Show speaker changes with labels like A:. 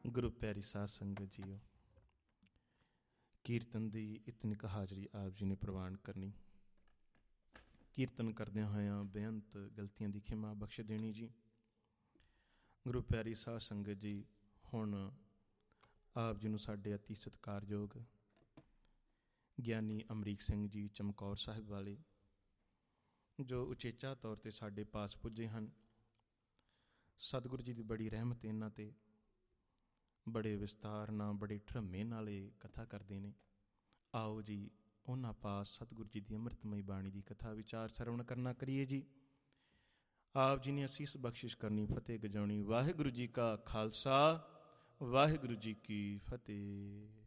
A: ਗੁਰੂ ਪਿਆਰੀ ਸਾਧ ਸੰਗਤ ਜੀਓ, ਕੀਰਤਨ ਦੀ ਇਤਨਿਕ ਹਾਜ਼ਰੀ ਆਪ ਜੀ ਨੇ ਪ੍ਰਵਾਨ ਕਰਨੀ। ਕੀਰਤਨ ਕਰਦਿਆਂ ਹੋਇਆਂ ਬੇਅੰਤ ਗਲਤੀਆਂ ਦੀ ਖਿਮਾ ਬਖਸ਼ ਦੇਣੀ ਜੀ। ਗੁਰੂ ਪਿਆਰੀ ਸਾਧ ਸੰਗਤ ਜੀ, ਹੁਣ ਆਪ ਜੀ ਨੂੰ ਸਾਡੇ ਅਤੀ ਸਤਿਕਾਰਯੋਗ ਗਿਆਨੀ ਅਮਰੀਕ ਸਿੰਘ ਜੀ ਚਮਕੌਰ ਸਾਹਿਬ ਵਾਲੇ, ਜੋ ਉਚੇਚਾ ਤੌਰ 'ਤੇ ਸਾਡੇ ਪਾਸ ਪੁੱਜੇ ਹਨ, ਸਤਿਗੁਰੂ ਜੀ ਦੀ ਬੜੀ ਰਹਿਮਤ ਇਹਨਾਂ 'ਤੇ, ਬੜੇ ਵਿਸਤਾਰ ਨਾਲ, ਬੜੇ ਠਰਮੇ ਨਾਲ ਇਹ ਕਥਾ ਕਰਦੇ ਨੇ। ਆਓ ਜੀ ਉਹਨਾਂ ਪਾਸ ਸਤਿਗੁਰੂ ਜੀ ਦੀ ਅੰਮ੍ਰਿਤਮਈ ਬਾਣੀ ਦੀ ਕਥਾ ਵਿਚਾਰ ਸਰਵਣ ਕਰਨਾ ਕਰੀਏ ਜੀ। ਆਪ ਜੀ ਨੇ ਅਸੀਸ ਬਖਸ਼ਿਸ਼ ਕਰਨੀ, ਫਤਿਹ ਗਜਾਉਣੀ। ਵਾਹਿਗੁਰੂ ਜੀ ਕਾ ਖਾਲਸਾ, ਵਾਹਿਗੁਰੂ ਜੀ ਕੀ ਫਤਿਹ।